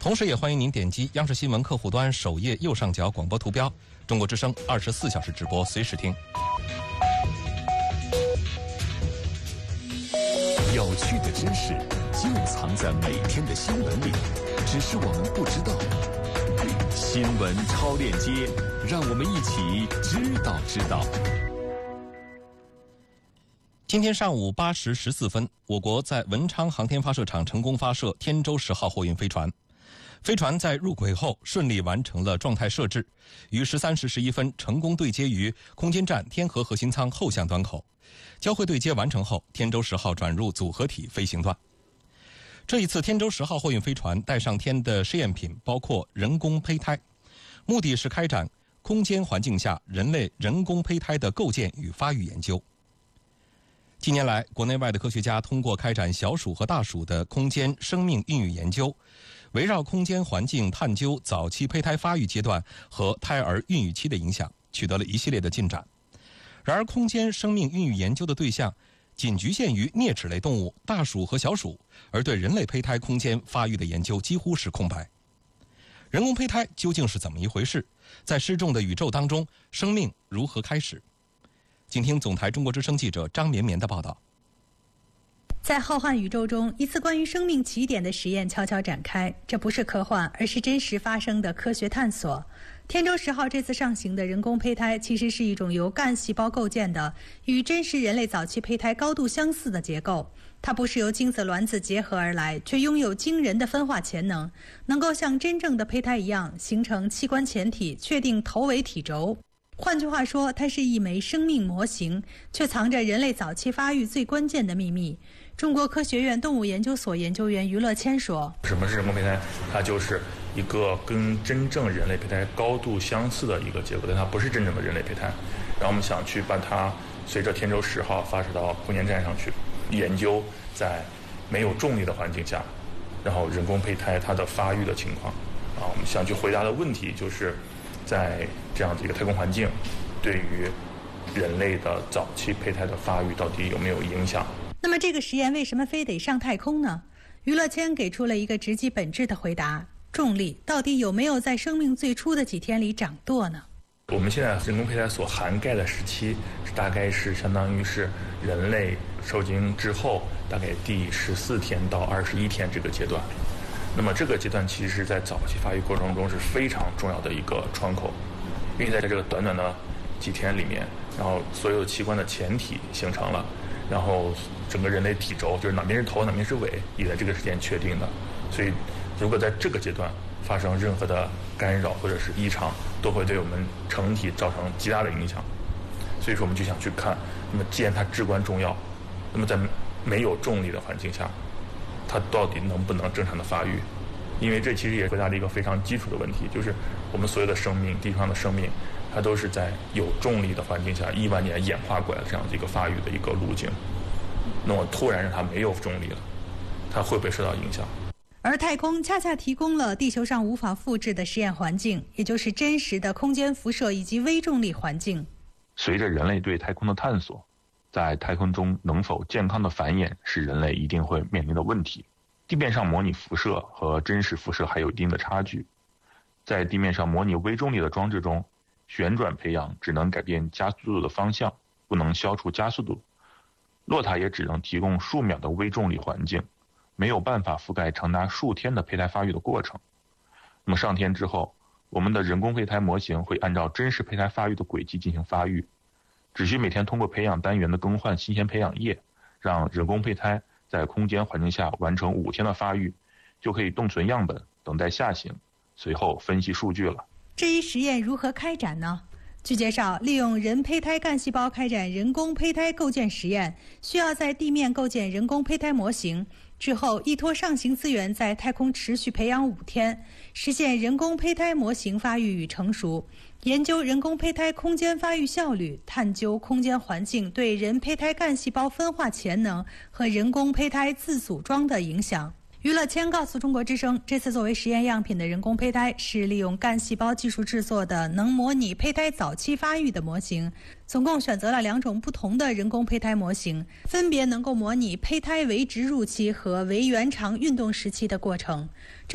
同时也欢迎您点击央视新闻客户端首页右上角广播图标，中国之声24小时直播，随时听。 有趣的知识就藏在每天的新闻里，只是我们不知道。新闻超链接，让我们一起知道。 今天上午8时14分，我国在文昌航天发射场成功发射天舟10号货运飞船。飞船在入轨后顺利完成了状态设置，于13时11分成功对接于空间站天河核心舱后向端口。交会对接完成后，天舟10号转入组合体飞行段。这一次天舟10号货运飞船带上天的试验品包括人工胚胎，目的是开展空间环境下人类人工胚胎的构建与发育研究。近年来，国内外的科学家通过开展小鼠和大鼠的空间生命孕育研究，围绕空间环境探究早期胚胎发育阶段和胎儿孕育期的影响，取得了一系列的进展。然而，空间生命孕育研究的对象仅局限于啮齿类动物大鼠和小鼠，而对人类胚胎空间发育的研究几乎是空白。人工胚胎究竟是怎么一回事？在失重的宇宙当中，生命如何开始？请听总台中国之声记者张绵绵的报道。 在浩瀚宇宙中，一次关于生命起点的实验悄悄展开，这不是科幻，而是真实发生的科学探索。天舟10号这次上行的人工胚胎，其实是一种由干细胞构建的，与真实人类早期胚胎高度相似的结构。它不是由精子卵子结合而来，却拥有惊人的分化潜能，能够像真正的胚胎一样形成器官前体，确定头尾体轴。换句话说，它是一枚生命模型，却藏着人类早期发育最关键的秘密。中国科学院动物研究所研究员于乐谦说：“ 什么是人工胚胎？它就是一个跟真正人类胚胎高度相似的一个结构，但它不是真正的人类胚胎。然后我们想去把它随着天舟10号发射到空间站上去，研究在没有重力的环境下，然后人工胚胎它的发育的情况。我们想去回答的问题就是，在这样的一个太空环境，对于人类的早期胚胎的发育到底有没有影响？” 那么这个实验为什么非得上太空呢？于乐谦给出了一个直击本质的回答：重力到底有没有在生命最初的几天里掌舵呢？ 我们现在人工胚胎所涵盖的时期，大概是相当于是人类受精之后大概第14天到21天这个阶段。那么这个阶段其实在早期发育过程中是非常重要的一个窗口，因为在这个短短的几天里面，然后所有器官的前体形成了，然后整个人类体轴就是哪边是头哪边是尾也在这个时间确定的。所以如果在这个阶段发生任何的干扰或者是异常，都会对我们成体造成极大的影响。所以说我们就想去看，那么既然它至关重要，那么在没有重力的环境下，它到底能不能正常的发育？因为这其实也回答了一个非常基础的问题，就是我们所有的生命，地球上的生命，它都是在有重力的环境下1万年演化过来的这样的一个发育的一个路径。那么突然让它没有重力了，它会不会受到影响？ 而太空恰恰提供了地球上无法复制的实验环境，也就是真实的空间辐射以及微重力环境。 随着人类对太空的探索，在太空中能否健康的繁衍是人类一定会面临的问题。地面上模拟辐射和真实辐射还有一定的差距。在地面上模拟微重力的装置中，旋转培养只能改变加速度的方向，不能消除加速度。落塔也只能提供数秒的微重力环境，没有办法覆盖长达数天的胚胎发育的过程。那么上天之后，我们的人工胚胎模型会按照真实胚胎发育的轨迹进行发育，只需每天通过培养单元的更换新鲜培养液，让人工胚胎在空间环境下完成5天的发育，就可以冻存样本，等待下行，随后分析数据了。 这一实验如何开展呢？据介绍，利用人胚胎干细胞开展人工胚胎构建实验，需要在地面构建人工胚胎模型，之后依托上行资源在太空持续培养5天，实现人工胚胎模型发育与成熟，研究人工胚胎空间发育效率，探究空间环境对人胚胎干细胞分化潜能和人工胚胎自组装的影响。于乐谦告诉中国之声，这次作为实验样品的人工胚胎是利用干细胞技术制作的能模拟胚胎早期发育的模型，总共选择了2种不同的人工胚胎模型，分别能够模拟胚胎围植入期和围圆肠运动时期的过程。